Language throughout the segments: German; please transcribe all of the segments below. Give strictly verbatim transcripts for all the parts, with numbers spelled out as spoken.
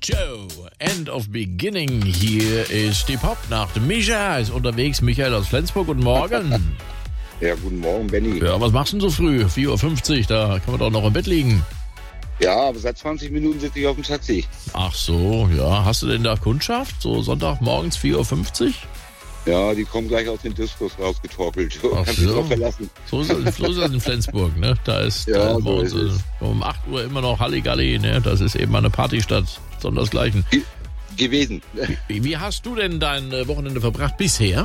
Joe, End of Beginning. Hier ist die Popnacht. Micha ist unterwegs. Michael aus Flensburg. Guten Morgen. Ja, guten Morgen, Benni. Ja, was machst du denn so früh? vier Uhr fünfzig, da kann man doch noch im Bett liegen. Ja, aber seit zwanzig Minuten sitze ich auf dem Taxi. Ach so, ja. Hast du denn da Kundschaft? So Sonntagmorgens vier Uhr fünfzig? Ja, die kommen gleich aus den Diskos rausgetorkelt. Ach Kannst dich so. drauf verlassen. So ist, es, so ist das in Flensburg, ne? Da ist, Ja, da ist bei so uns ist es. um acht Uhr immer noch Halligalli, ne? Das ist eben eine Partystadt, sondersgleichen. Ge- gewesen. Wie, wie hast du denn dein äh, Wochenende verbracht bisher?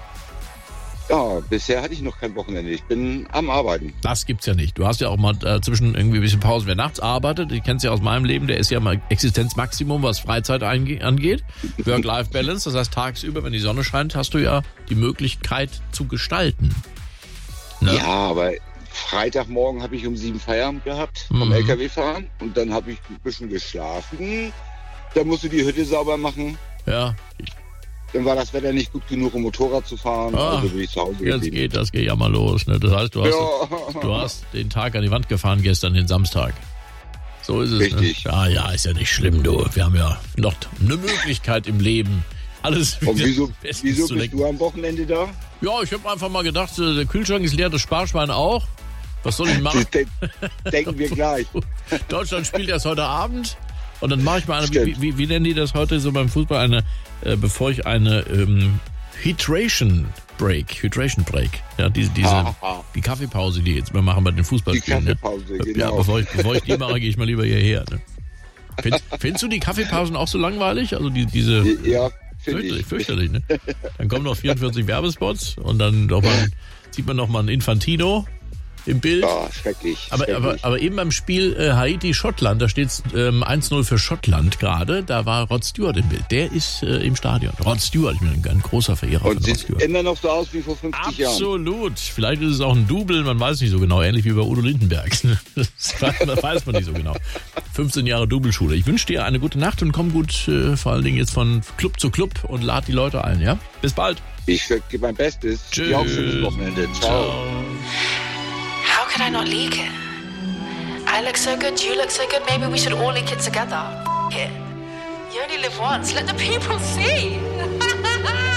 Ja, bisher hatte ich noch kein Wochenende. Ich bin am Arbeiten. Das gibt's ja nicht. Du hast ja auch mal äh, zwischen irgendwie ein bisschen Pause. Wer nachts arbeitet, ich kenn's ja aus meinem Leben, der ist ja mal Existenzmaximum, was Freizeit einge- angeht. Work-Life-Balance, das heißt tagsüber, wenn die Sonne scheint, hast du ja die Möglichkeit zu gestalten. Ne? Ja, aber Freitagmorgen habe ich um sieben Feierabend gehabt vom Mhm. L K W fahren. Und dann habe ich ein bisschen geschlafen. Dann musst du die Hütte sauber machen. Ja, Dann war das Wetter nicht gut genug, um Motorrad zu fahren. Ah, also bin ich zu Hause jetzt geblieben. geht, das geht ja mal los. Ne? Das heißt, du hast, Ja. du hast den Tag an die Wand gefahren gestern, den Samstag. So ist es. Richtig. Ne? Ja, ja, ist ja nicht schlimm, du. Wir haben ja noch eine Möglichkeit im Leben, alles Und wieder wieso, bestens wieso zu bist lenken. du am Wochenende da? Ja, ich habe einfach mal gedacht, äh, der Kühlschrank ist leer, das Sparschwein auch. Was soll ich machen? Das de- denken wir gleich. Deutschland spielt erst heute Abend. Und dann mache ich mal eine, wie, Stimmt. wie, wie nennen die das heute so beim Fußball, eine, äh, bevor ich eine ähm, Hydration Break, Hydration Break, ja, diese, diese, Aha. die Kaffeepause, die jetzt wir machen bei den Die Fußballspielen. Ne? Kaffeepause, Ja, genau. bevor ich, bevor ich die mache, gehe ich mal lieber hierher. Ne? Findest, findest du die Kaffeepausen auch so langweilig? Also die, diese Ja, finde fürchterlich, ich. fürchterlich, ne? Dann kommen noch vierundvierzig Werbespots und dann noch mal, sieht man noch mal ein Infantino im Bild. Ja, schrecklich. Aber, aber, schrecklich. aber eben beim Spiel äh, Haiti-Schottland, da steht ähm, eins null für Schottland gerade, da war Rod Stewart im Bild. Der ist äh, im Stadion. Rod Stewart, ich bin ein, ein großer Verehrer Und von Rod sieht Stewart. immer noch so aus wie vor fünfzig Jahren. Absolut. Vielleicht ist es auch ein Double, man weiß nicht so genau. Ähnlich wie bei Udo Lindenberg. Das weiß, weiß man nicht so genau. fünfzehn Jahre Double-Schule. Ich wünsche dir eine gute Nacht und komm gut, äh, vor allen Dingen jetzt von Club zu Club und lad die Leute ein, ja? Bis bald. Ich gebe mein Bestes. Tschüss. Dir auch schönes Wochenende. Ciao. How could I not leak it? I look so good, you look so good, maybe we should all leak it together. F- it. You only live once, let the people see.